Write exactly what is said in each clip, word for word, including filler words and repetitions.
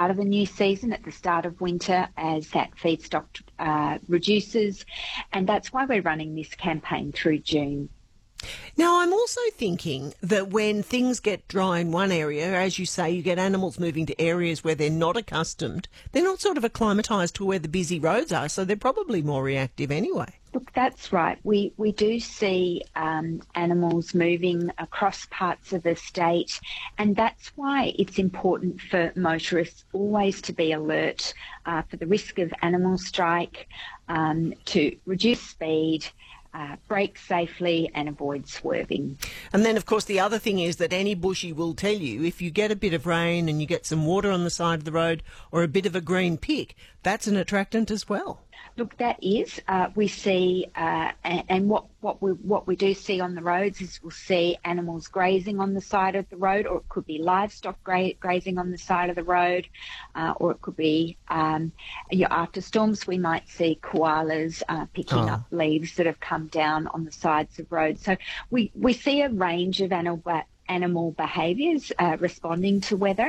start of the new season, at the start of winter, as that feedstock uh, reduces. And that's why we're running this campaign through June. Now, I'm also thinking that when things get dry in one area, as you say, you get animals moving to areas where they're not accustomed. They're not sort of acclimatised to where the busy roads are, so they're probably more reactive anyway. Look, that's right. We we do see um, animals moving across parts of the state, and that's why it's important for motorists always to be alert uh, for the risk of animal strike, um, to reduce speed, Uh, brake safely and avoid swerving. And then, of course, the other thing is that any bushie will tell you if you get a bit of rain and you get some water on the side of the road or a bit of a green pick, that's an attractant as well. Look, that is. Uh, we see, uh, and, and what, what we what we do see on the roads is we'll see animals grazing on the side of the road, or it could be livestock gra- grazing on the side of the road, uh, or it could be, um, you know, after storms, we might see koalas uh, picking Oh. up leaves that have come down on the sides of roads. So we, we see a range of animal animal behaviours uh, responding to weather,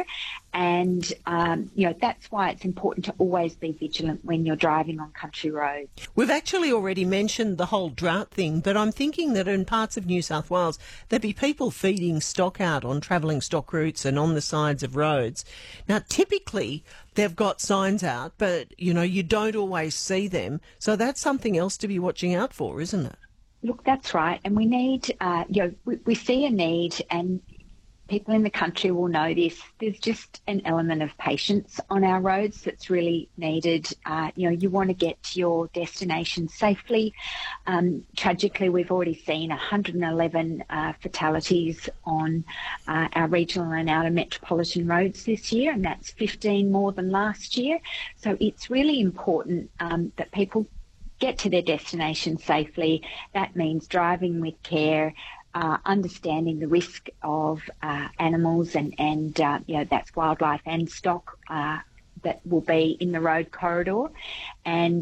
and um, you know that's why it's important to always be vigilant when you're driving on country roads. We've actually already mentioned the whole drought thing, but I'm thinking that in parts of New South Wales there'd be people feeding stock out on travelling stock routes and on the sides of roads. Now, typically they've got signs out, but you know you don't always see them, so that's something else to be watching out for, isn't it? Look, that's right. And we need, uh, you know, we, we see a need, and people in the country will know this. There's just an element of patience on our roads that's really needed. Uh, you know, you want to get to your destination safely. Um, tragically, we've already seen one hundred eleven uh, fatalities on uh, our regional and outer metropolitan roads this year, and that's fifteen more than last year. So it's really important um, that people get to their destination safely. That means driving with care, uh, understanding the risk of uh, animals, and, and uh, you know, that's wildlife and stock uh, that will be in the road corridor. And